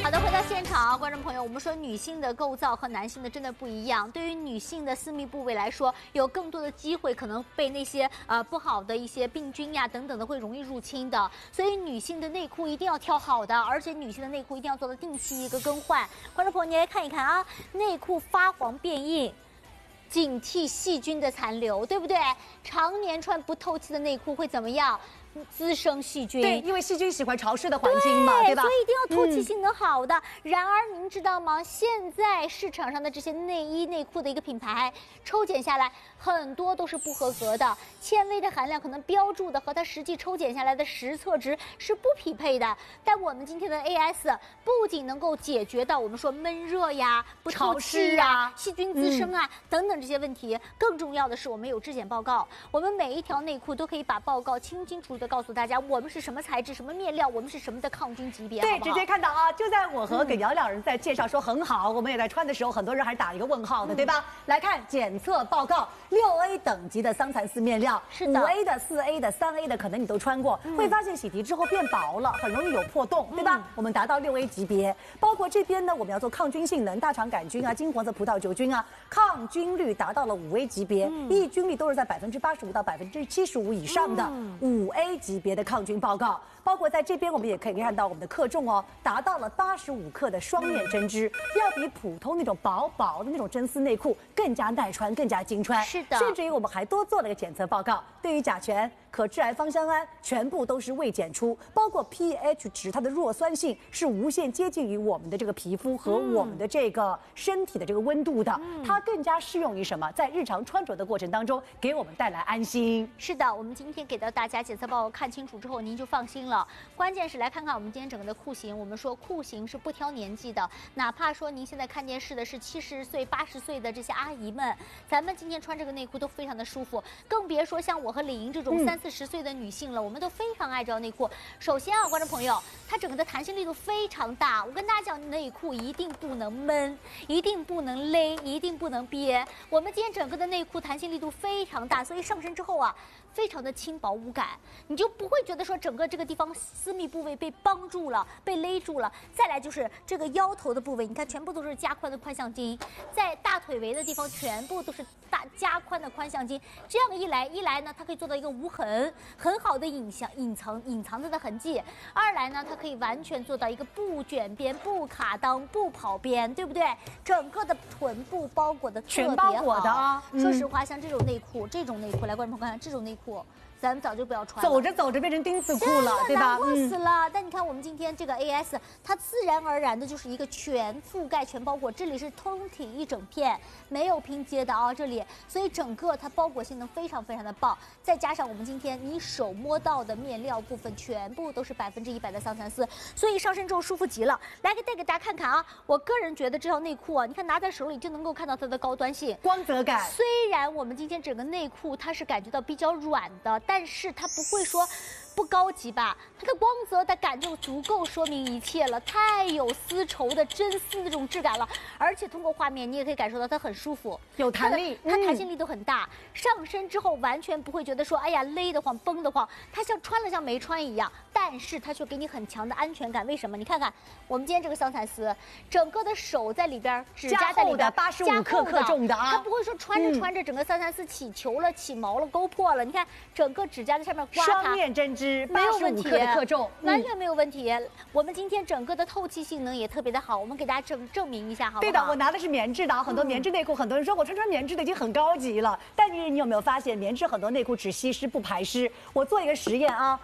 好的，回到现场，观众朋友，我们说女性的构造和男性的真的不一样。对于女性的私密部位来说，有更多的机会可能被那些不好的一些病菌呀等等的会容易入侵的。所以女性的内裤一定要挑好的，而且女性的内裤一定要做到定期一个更换。观众朋友，你来看一看啊，内裤发黄变硬。 警惕细菌的残留，对不对？常年穿不透气的内裤会怎么样？滋生细菌。 对，因为细菌喜欢潮湿的环境嘛，对吧？ 所以一定要透气性能好的。然而，您知道吗？现在市场上的这些内衣内裤的一个品牌，抽检下来很多都是不合格的，纤维的含量可能标注的和它实际抽检下来的实测值是不匹配的。但我们今天的 AS 不仅能够解决到我们说闷热呀、不透气呀、细菌滋生啊等等这些问题，更重要的是我们有质检报告，我们每一条内裤都可以把报告清清楚楚的告诉大家，我们是什么材质、什么面料，我们是什么的抗菌级别。 对， 好不好直接看到啊，就在我和耿瑶两人在介绍说很好，我们也在穿的时候，很多人还打一个问号的，对吧？来看检测报告，6A 等级的桑蚕丝面料， 是的 ，5A 的、4A 的、3A 的，可能你都穿过，会发现洗涤之后变薄了，很容易有破洞，对吧？我们达到6A 级别，包括这边呢，我们要做抗菌性能，大肠杆菌啊、金黄色葡萄球菌啊，抗菌率达到了5A 级别，抑菌率都是在85%到75%以上的5A 级别的抗菌报告。包括在这边，我们也可以看到我们的克重哦，达到了85克的双面针织，要比普通那种薄薄的那种真丝内裤更加耐穿、更加经穿。 是的， 甚至于我们还多做了一个检测报告，对于甲醛、可致癌芳香胺全部都是未检出，包括 pH 值，它的弱酸性是无限接近于我们的这个皮肤和我们的这个身体的这个温度的，它更加适用于什么？在日常穿着的过程当中，给我们带来安心。 是的，我们今天给到大家检测报告看清楚之后，您就放心了。关键是来看看我们今天整个的裤型，我们说裤型是不挑年纪的，哪怕说您现在看电视的是70岁、80岁的这些阿姨们，咱们今天穿这个内裤都非常的舒服，更别说像我和李莹这种30、40岁的女性了，我们都非常爱这条内裤。首先啊，观众朋友，它整个的弹性力度非常大，我跟大家讲，内裤一定不能闷，一定不能勒，一定不能憋。我们今天整个的内裤弹性力度非常大，所以上身之后啊，非常的轻薄无感，你就不会觉得说整个这个地方私密部位被绑住了、被勒住了。再来就是这个腰头的部位，你看全部都是加宽的宽向筋，在大腿围的地方全部都是加宽的宽向筋。这样一来呢，它可以做到一个无痕，很好的隐藏它的痕迹。二来呢，它可以完全做到一个不卷边、不卡裆、不跑边，对不对？整个的臀部包裹的特别好。 全包裹的啊！ 说实话，像这种内裤，来观众朋友看这种内裤。咱们早就不要穿了， 走着走着变成钉子裤了，对吧？ 难过死了。但你看我们今天这个 AS， 它自然而然的就是一个全覆盖、全包裹，这里是通体一整片，没有拼接的啊，这里，所以整个它包裹性能非常非常的棒。再加上我们今天你手摸到的面料部分全部都是100%的桑蚕丝，所以上身之后舒服极了。来带给大家看看啊，我个人觉得这条内裤啊，你看拿在手里就能够看到它的高端性、 光泽感。 虽然我们今天整个内裤它是感觉到比较软的。但是它不会说不高级吧？它的光泽的感就足够说明一切了，太有丝绸的真丝的这种质感了。而且通过画面你也可以感受到它很舒服， 有弹力， 它弹性力度很大。上身之后完全不会觉得说哎呀勒得慌、绷得慌，它像穿了像没穿一样，但是它却给你很强的安全感。为什么？你看看我们今天这个桑蚕丝，整个的手在里边，指甲在里边 ，85克重的啊， 它不会说穿着穿着整个桑蚕丝起球了、起毛了、勾破了。你看整个指甲在上面刮它， 双面针织， 没有问题， 克的克重， 完全没有问题。我们今天整个的透气性能也特别的好，我们给大家证明一下，好不好？ 对的，我拿的是棉质的，很多棉质内裤，很多人说我穿棉质的已经很高级了，但是你有没有发现，棉质很多内裤只吸湿不排湿？我做一个实验啊。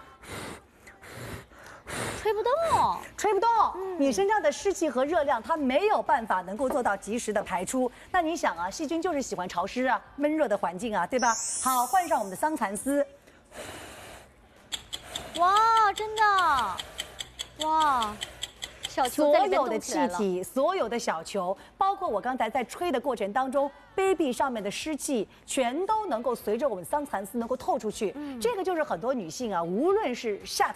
吹不动， 吹不动。你身上的湿气和热量，它没有办法能够做到及时的排出。那你想啊，细菌就是喜欢潮湿啊、闷热的环境啊，对吧？好，换上我们的桑蚕丝。 哇，真的，哇！ 所有的气体，所有的小球，包括我刚才在吹的过程当中，baby 上面的湿气，全都能够随着我们桑蚕丝能够透出去。这个就是很多女性啊，无论是夏天、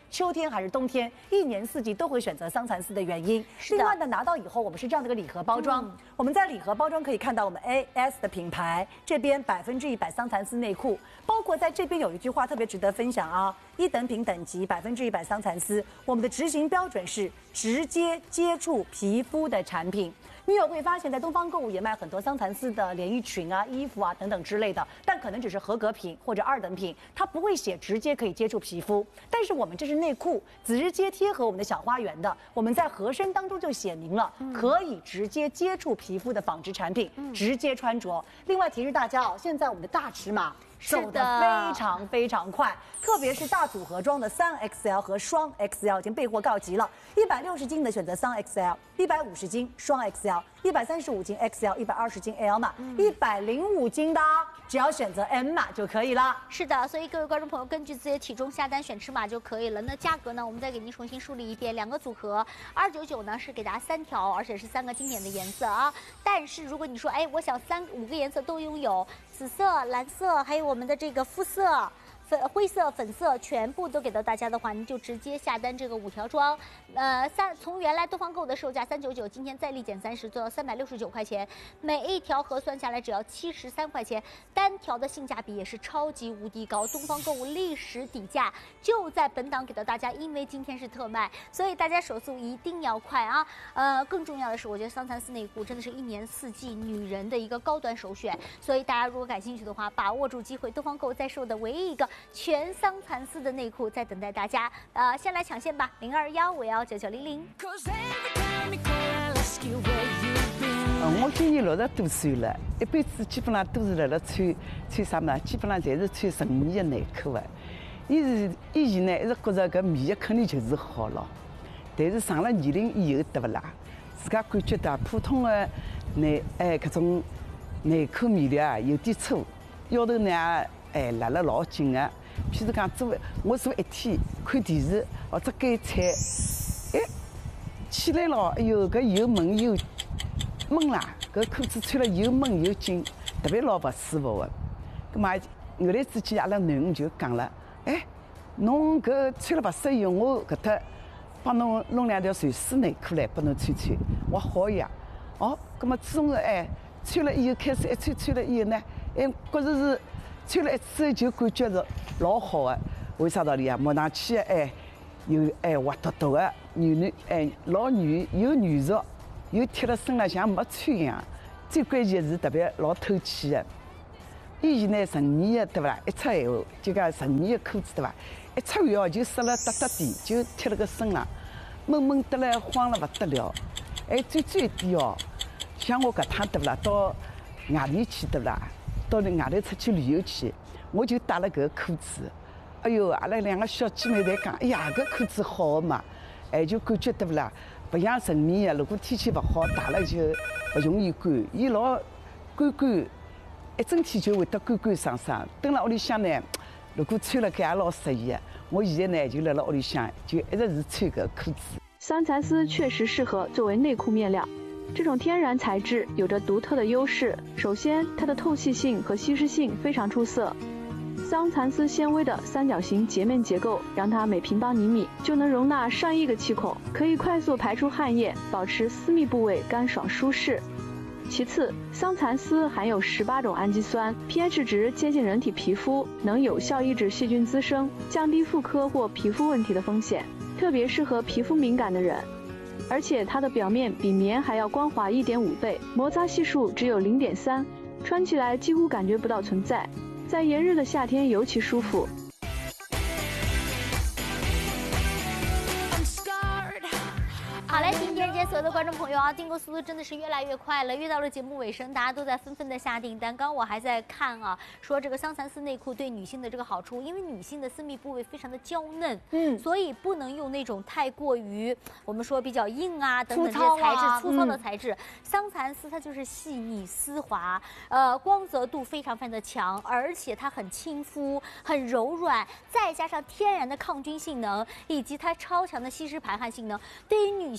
秋天还是冬天，一年四季都会选择桑蚕丝的原因。另外呢，拿到以后我们是这样的一个礼盒包装，我们在礼盒包装可以看到我们 AS 的品牌，这边100%桑蚕丝内裤，包括在这边有一句话特别值得分享啊，1等品等级100%桑蚕丝，我们的执行标准是直接接触皮肤的产品。你有会发现，在东方购物也卖很多桑蚕丝的连衣裙啊、衣服啊等等之类的，但可能只是合格品或者2等品，它不会写直接可以接触皮肤。但是我们这是内裤，直接贴合我们的小花园的，我们在盒身当中就写明了，可以直接接触皮肤的纺织产品，直接穿着。另外提示大家哦，现在我们的大尺码走得非常快，特别是大组合装的3XL 和双 XL 已经备货告急了。160斤的选择3XL，150斤双 XL，135斤 XL，120斤 L 码，105斤的只要选择 M 码就可以了。 是的，所以各位观众朋友根据自己的体重下单选尺码就可以了。那价格呢，我们再给您重新梳理一遍，2个组合299呢是给大家3条，而且是3个经典的颜色啊。但是如果你说，哎，我想5个颜色都拥有，紫色、蓝色，还有我们的这个肤色。灰色、粉色全部都给到大家的话，您就直接下单这个5条装，从原来东方购的售价399，今天再立减30，做到369块钱，每一条核算下来只要73块钱，单条的性价比也是超级无敌高。东方购物历史底价就在本档给到大家，因为今天是特卖，所以大家手速一定要快啊！更重要的是，我觉得桑蚕丝内裤真的是1年4季女人的一个高端首选，所以大家如果感兴趣的话，把握住机会，东方购在售的唯一一个全桑蚕丝的内裤在等待大家，先来抢线吧，0215199900。 我今年60多岁了，一辈子基本上都是辣穿啥嘛？基本上侪是穿纯棉的内裤的。以前呢，一直觉着搿棉的肯定就是好咯，但是上了年龄以后，对不啦？自家感觉到普通的搿种内裤面料啊，有点粗，腰头呢勒了老紧的。譬如讲我做一天看电视或者改菜，起来了，哎哟，搿又闷又闷啦，搿裤子穿了又闷又紧，特别老勿舒服的。葛末后来之前阿拉囡恩就讲了，侬搿穿了勿适宜，我搿搭帮侬弄2条蚕丝内裤来拨侬穿穿。我好呀，葛末自从穿了以后开始一穿了以后呢，觉着是。穿了一次就感觉是老好的，为啥道理啊？摸上去有滑嘟嘟的，老软又软熟，又贴了身浪像没穿一样。最关键是特别老透气的。以前呢纯棉的对不啦？一出闲话就讲纯棉的裤子对吧？一出汗哦就湿了哒哒地，就贴了个身浪，闷闷得来慌了不得了。最一点哦，像我搿趟对不啦？到外地去对不啦？到外头出去旅游去，我就带了搿个裤子。哎哟，阿拉2个小姐妹侪讲，哎呀，搿裤子好嘛，就感觉对不啦？不像纯棉的，如果天气勿好，戴了就不容易干，伊老干，一整天就会得干爽爽。蹲辣屋里向呢，如果穿了搿也老适宜的。我现在呢就辣辣屋里向，就一直是穿搿裤子。 桑蚕丝确实适合作为内裤面料。这种天然材质有着独特的优势，首先它的透气性和吸湿性非常出色。桑蚕丝纤维的三角形洁面结构，让它每平方厘米就能容纳上亿个气孔，可以快速排出汗液，保持私密部位干爽舒适。其次，桑蚕丝含有18种氨基酸 ，pH 值接近人体皮肤，能有效抑制细菌滋生，降低妇科或皮肤问题的风险，特别适合皮肤敏感的人。而且它的表面比棉还要光滑1.5倍，摩擦系数只有0.3，穿起来几乎感觉不到存在，在炎热的夏天尤其舒服。 好嘞，今天所有的观众朋友啊，订购速度真的是越来越快了。越到了节目尾声，大家都在纷纷的下订单。刚我还在看啊，说这个桑蚕丝内裤对女性的这个好处，因为女性的私密部位非常的娇嫩，所以不能用那种太过于我们说比较硬啊等等这些材质粗糙的材质。桑蚕丝它就是细腻丝滑，光泽度非常的强，而且它很亲肤、很柔软，再加上天然的抗菌性能以及它超强的吸湿排汗性能，对于女性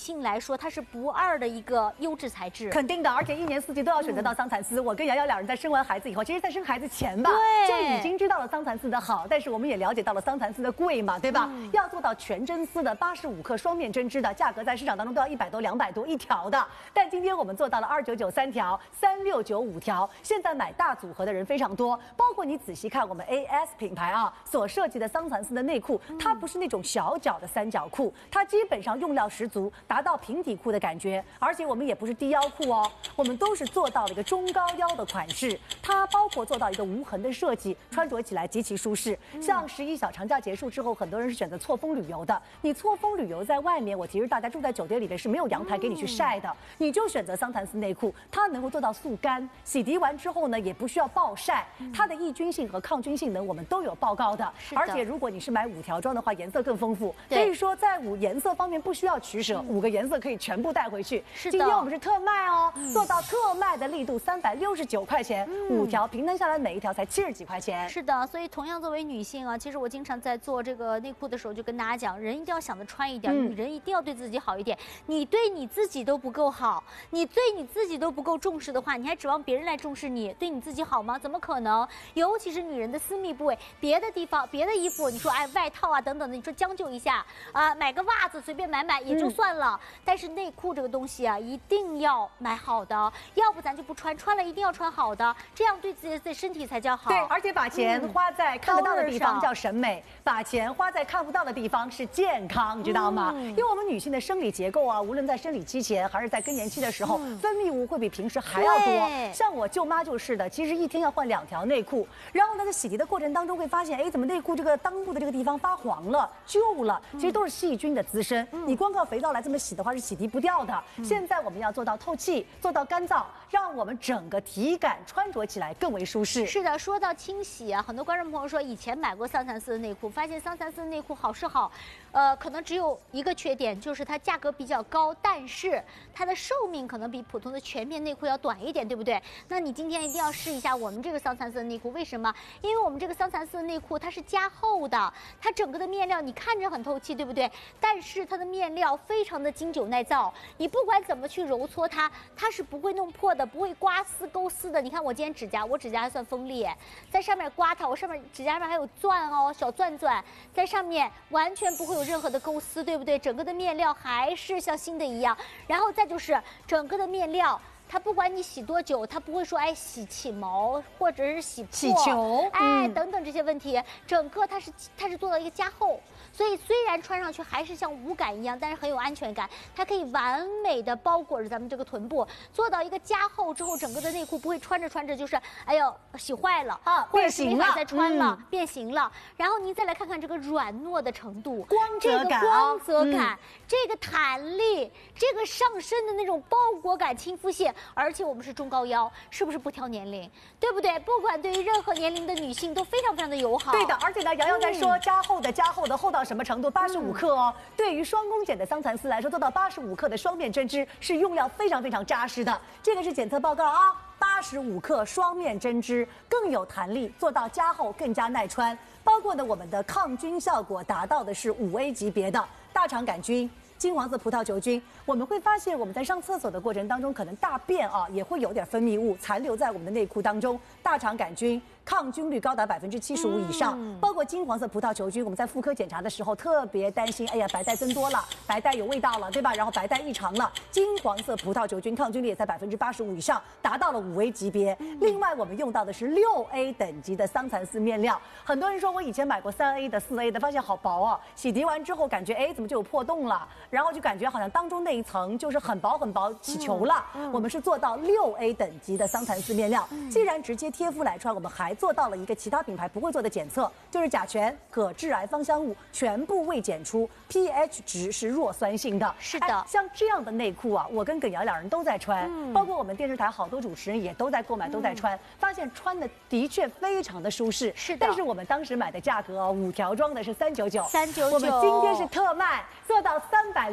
性来说，它是不二的一个优质材质。 肯定的，而且一年四季都要选择到桑蚕丝。我跟瑶瑶两人在生完孩子以后，其实在生孩子前吧，就已经知道了桑蚕丝的好，但是我们也了解到了桑蚕丝的贵嘛，对吧？要做到全真丝的85克双面针织的，价格在市场当中都要100多、200多一条的。但今天我们做到了2993条、3695条，现在买大组合的人非常多，包括你仔细看我们 AS 品牌啊所设计的桑蚕丝的内裤，它不是那种小脚的三角裤，它基本上用料十足，达到平底裤的感觉，而且我们也不是低腰裤哦，我们都是做到了一个中高腰的款式，它包括做到一个无痕的设计，穿着起来极其舒适。像11小长假结束之后，很多人是选择错峰旅游的，你错峰旅游在外面，我提示大家住在酒店里面是没有阳台给你去晒的，你就选择桑蚕丝内裤，它能够做到速干，洗涤完之后呢也不需要暴晒，它的抑菌性和抗菌性能我们都有报告的，而且如果你是买5条装的话，颜色更丰富，所以说在颜色方面不需要取舍，5个颜色可以全部带回去。今天我们是特卖哦，做到特卖的力度，369块钱，5条平摊下来每一条才70几块钱。 是的，所以同样作为女性啊，其实我经常在做这个内裤的时候就跟大家讲，人一定要想着穿一点，女人一定要对自己好一点。你对你自己都不够好，你对你自己都不够重视的话，你还指望别人来重视你，对你自己好吗？怎么可能？尤其是女人的私密部位，别的地方、别的衣服，你说哎外套啊等等的，你说将就一下啊，买个袜子随便买也就算了，但是内裤这个东西啊，一定要买好的，要不咱就不穿，穿了一定要穿好的，这样对自己的身体才叫好。 对，而且把钱花在看得到的地方叫审美，把钱花在看不到的地方是健康，你知道吗？因为我们女性的生理结构啊，无论在生理期前还是在更年期的时候，分泌物会比平时还要多。像我舅妈就是的，其实一天要换2条内裤，然后呢，在洗涤的过程当中会发现，哎，怎么内裤这个裆部的这个地方发黄了、旧了？其实都是细菌的滋生。你光靠肥皂来这么洗的话，是洗涤不掉的。现在我们要做到透气，做到干燥，让我们整个体感穿着起来更为舒适。 是的，说到清洗啊，很多观众朋友说以前买过桑蚕丝的内裤，发现桑蚕丝的内裤好是好，可能只有一个缺点，就是它价格比较高，但是它的寿命可能比普通的全面内裤要短一点，对不对？那你今天一定要试一下我们这个桑蚕丝的内裤，为什么？因为我们这个桑蚕丝的内裤它是加厚的，它整个的面料你看着很透气，对不对？但是它的面料非常的经久耐造，你不管怎么去揉搓它，它是不会弄破的，不会刮丝勾丝的。你看我今天指甲，我指甲还算锋利，在上面刮它，我上面指甲上还有钻哦，小钻钻在上面，完全不会有任何的勾丝，对不对？整个的面料还是像新的一样。然后再就是整个的面料，它不管你洗多久，它不会说哎洗起毛或者是洗球哎等等这些问题，整个它是做到一个加厚，所以虽然穿上去还是像无感一样，但是很有安全感，它可以完美的包裹着咱们这个臀部，做到一个加厚之后，整个的内裤不会穿着穿着就是哎呦洗坏了啊，或者是没法再穿了，变形了。然后您再来看看这个软糯的程度，这个光泽感，这个弹力，这个上身的那种包裹感、亲肤性。而且我们是中高腰，是不是不挑年龄，对不对？不管对于任何年龄的女性都非常非常的友好。 对的，而且呢，瑶瑶在说加厚的厚到什么程度？85克哦。对于双工检的桑蚕丝来说，做到85克的双面针织是用料非常非常扎实的。这个是检测报告啊，85克双面针织更有弹力，做到加厚更加耐穿。包括呢，我们的抗菌效果达到的是5A 级别的大肠杆菌。金黄色葡萄球菌，我们会发现我们在上厕所的过程当中，可能大便啊也会有点分泌物残留在我们的内裤当中。大肠杆菌抗菌率高达75%以上，包括金黄色葡萄球菌，我们在妇科检查的时候特别担心，哎呀白带增多了，白带有味道了，对吧？然后白带异常了，金黄色葡萄球菌抗菌率也在85%以上，达到了5A 级别。另外我们用到的是6A 等级的桑蚕丝面料，很多人说我以前买过3A 的、4A 的，发现好薄哦，洗涤完之后感觉哎怎么就有破洞了？然后就感觉好像当中那一层就是很薄很薄起球了。我们是做到6A 等级的桑蚕丝面料，既然直接贴肤来穿，我们还做到了一个其他品牌不会做的检测，就是甲醛、可致癌芳香物全部未检出 ，pH 值是弱酸性的。 是的， 像这样的内裤啊，我跟耿瑶两人都在穿，包括我们电视台好多主持人也都在购买，都在穿，发现穿的确非常的舒适。 是的， 但是我们当时买的价格哦，5条装的是399，399，我们今天是特卖，做到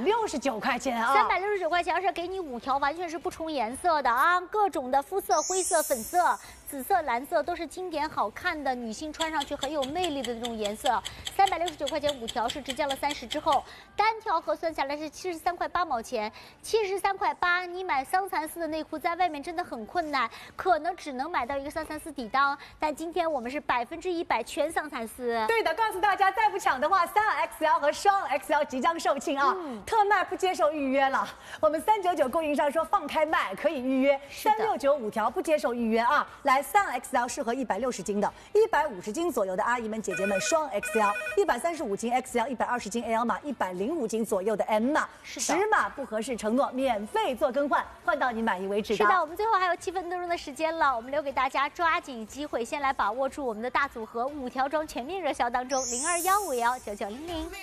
369块钱啊 ，369块钱，而且给你5条，完全是不重颜色的啊，各种的肤色、灰色、粉色、紫色、蓝色都是经经典好看的女性穿上去很有魅力的那种颜色。369块钱5条是直降了30之后，单条核算下来是73块8毛钱，73块8，你买桑蚕丝的内裤在外面真的很困难，可能只能买到一个桑蚕丝底裆。但今天我们是100%全桑蚕丝。 对的，告诉大家，再不抢的话，3XL 和双 XL 即将售罄啊，特卖不接受预约了。我们399供应商说放开卖可以预约，3695条不接受预约啊。来，3XL 适合160斤的，150斤左右的阿姨们、姐姐们，双 XL，135斤 XL，120斤 L 码，105斤左右的 M 码，尺码不合适承诺免费做更换，换到你满意为止的。 是的，我们最后还有7分多钟的时间了，我们留给大家抓紧机会，先来把握住我们的大组合5条装全面热销当中，0215519900。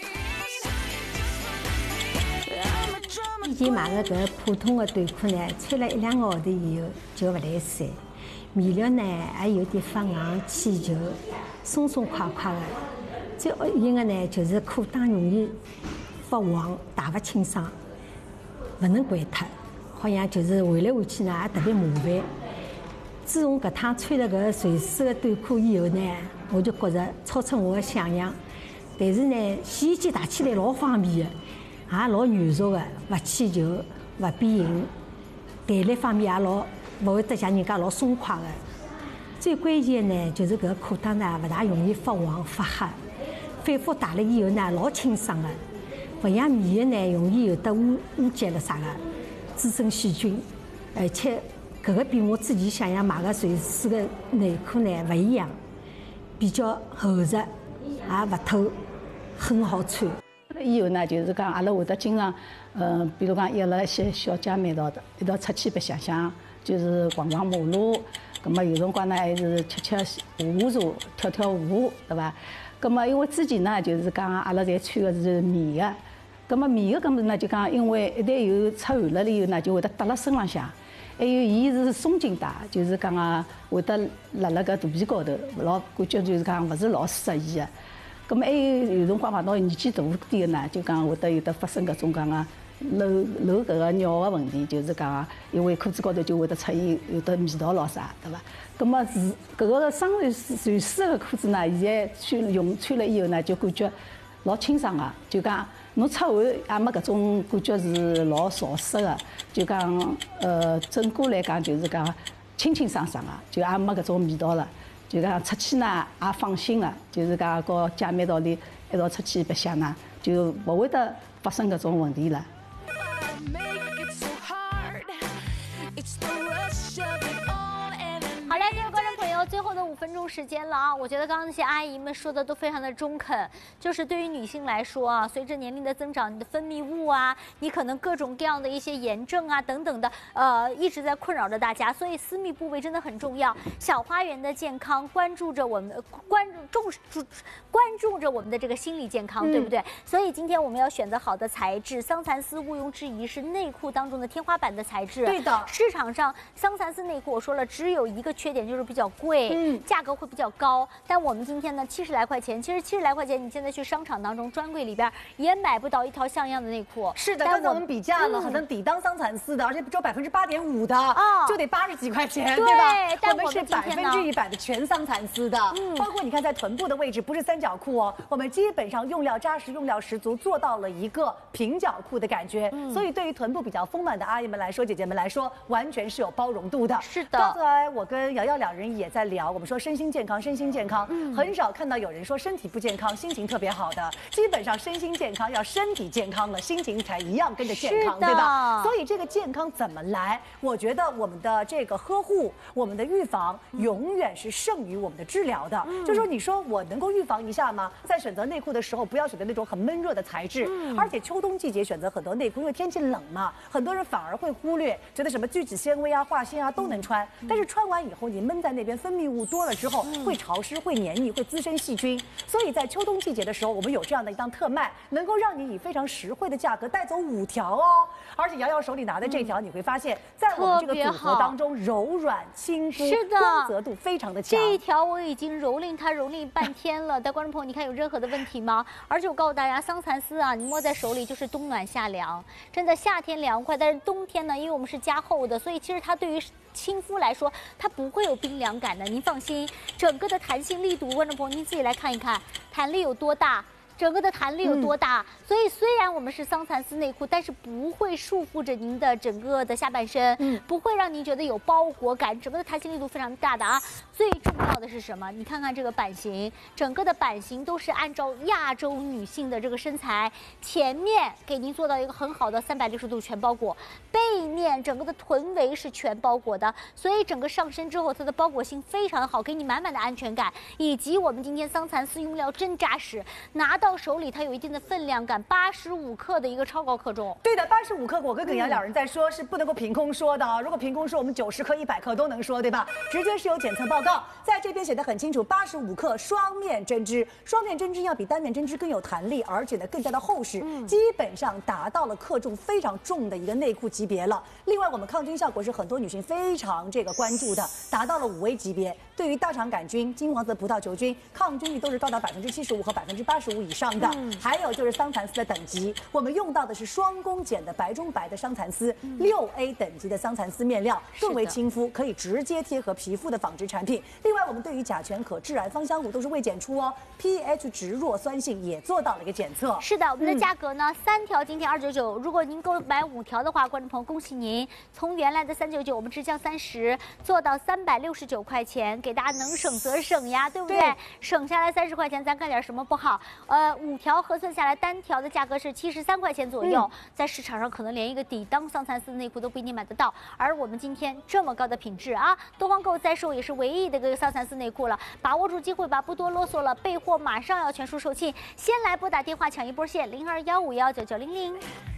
以前买的搿普通的短裤呢，穿了1、2个号头以后就勿来三，面料呢还有点发硬、起球、松松垮垮的。最恶心的呢就是裤裆容易发黄、汏勿清爽，勿能掼脱，好像就是换来换去呢也特别麻烦。自从搿趟穿了搿垂丝的短裤以后呢，我就觉着超出我的想象。但是呢，洗衣机汏起来老方便的，也老软熟的，勿起球，勿变形，弹力方面也老勿会得像人家老松垮的。最关键呢，就是搿裤裆呢勿大容易发黄发黑，反复汏了以后呢老清爽的，勿像棉的呢容易有得污结了啥个，滋生细菌，而且搿个比我之前想象买个垂丝的内裤呢勿一样，比较厚实，也勿透，很好穿。 以后呢，就是讲阿拉会得经常，比如讲约了一些小姐妹一道出去白相相，就是逛逛马路。咁么有辰光呢，还是吃下茶、跳舞，对伐？咁么因为之前呢，就是讲阿拉侪穿的是棉的，咁么棉的搿么呢，就讲因为一旦有出汗了以后呢，就会得搭辣身浪向。还有伊是松紧带，就是讲啊会得辣辣搿肚皮高头，老感觉就是讲勿是老适宜的。咁么还有辰光碰到年纪大点的呢，就讲会得有得发生搿种讲啊漏搿个尿的问题，就是讲因为裤子高头就会得出现有得味道咯啥，对伐？咁么是搿个双垂丝的裤子呢，现在穿了以后呢，就感觉老清爽个，就讲侬出汗也没搿种感觉是老潮湿的，就讲整个来讲就是讲清清爽爽个，就也没搿种味道了。就讲出去呢也放心了，就是讲和姐妹道里一道出去白相呢，就勿会得发生搿种问题了。 好嘞，各位观众朋友，最后的5分钟时间了啊！我觉得刚刚那些阿姨们说的都非常的中肯，就是对于女性来说啊，随着年龄的增长，你的分泌物啊，你可能各种各样的一些炎症啊等等的，一直在困扰着大家，所以私密部位真的很重要。小花园的健康关注着我们，关注着我们的这个心理健康，对不对？所以今天我们要选择好的材质，桑蚕丝毋庸置疑是内裤当中的天花板的材质。 对的， 市场上桑蚕丝内裤我说了，只有一个缺点就是比较贵，价格会比较高。但我们今天呢，70来块钱，其实70来块钱，你现在去商场当中专柜里边也买不到一条像样的内裤。 是的，刚才我们比价了，好像底裆桑蚕丝的，而且只有8.5%的，就得80几块钱，对吧？ 但我们是100%的全桑蚕丝的，包括你看在臀部的位置，不是三角裤哦，我们基本上用料扎实、用料十足，做到了一个平角裤的感觉。所以对于臀部比较丰满的阿姨们来说、姐姐们来说，完全是有包容度的。 是的。 刚才我跟瑶瑶两人也在聊，我们说身心健康，身心健康，很少看到有人说身体不健康，心情特别好的。基本上身心健康要身体健康了，心情才一样跟着健康，对吧？所以这个健康怎么来？我觉得我们的这个呵护，我们的预防，永远是胜于我们的治疗的。就说你说我能够预防一下吗？在选择内裤的时候，不要选择那种很闷热的材质，而且秋冬季节选择很多内裤，因为天气冷嘛，很多人反而会忽略，觉得什么聚酯纤维啊、化纤啊都能穿，但是穿完以后你闷在那边，分泌物多了之后会潮湿、会黏腻、会滋生细菌。所以在秋冬季节的时候，我们有这样的一档特卖，能够让你以非常实惠的价格带走5条哦。而且瑶瑶手里拿的这条，你会发现在我们这个组合当中柔软亲肤，光泽度非常的强。 这一条我已经蹂躏半天了，但观众朋友，你看有任何的问题吗？而且我告诉大家，桑蚕丝啊，你摸在手里就是冬暖夏凉，真的夏天凉快，但是冬天呢，因为我们是加厚的，所以其实它对于亲肤来说，它不会有冰凉感的，您放心。整个的弹性力度，观众朋友您自己来看一看，弹力有多大。整个的弹力有多大？所以虽然我们是桑蚕丝内裤，但是不会束缚着您的整个的下半身，不会让您觉得有包裹感，整个的弹性力度非常大的啊。最重要的是什么？你看看这个版型，整个的版型都是按照亚洲女性的这个身材，前面给您做到一个很好的360度全包裹，背面整个的臀围是全包裹的，所以整个上身之后它的包裹性非常好，给你满满的安全感，以及我们今天桑蚕丝用料真扎实，拿到手里它有一定的分量感，85克的一个超高克重。 对的，85克，我跟耿阳两人在说，是不能够凭空说的啊。如果凭空说，我们90克、100克都能说，对吧？直接是有检测报告，在这边写得很清楚，85克双面针织，双面针织要比单面针织更有弹力，而且呢更加的厚实，基本上达到了克重非常重的一个内裤级别了。另外，我们抗菌效果是很多女性非常关注的，达到了5A 级别。对于大肠杆菌、金黄色葡萄球菌，抗菌率都是高达75%和85%以上的。还有就是桑蚕丝的等级，我们用到的是双工碱的白中白的桑蚕丝，6A 等级的桑蚕丝面料，更为亲肤，可以直接贴合皮肤的纺织产品。另外，我们对于甲醛、可致癌、芳香物都是未检出哦 ，pH 值弱酸性也做到了一个检测。 是的，我们的价格呢，3条今天299，如果您购买5条的话，观众朋友恭喜您，从原来的399我们直降30，做到369块钱，给大家能省则省呀，对不对？省下来30块钱，咱干点什么不好？5条核算下来，单条的价格是73块钱左右，在市场上可能连一个底档桑蚕丝内裤都不一定买得到。而我们今天这么高的品质啊，东方购在售也是唯一的一个桑蚕丝内裤了，把握住机会吧，不多啰嗦了，备货马上要全数售罄，先来拨打电话抢一波线，0215199900。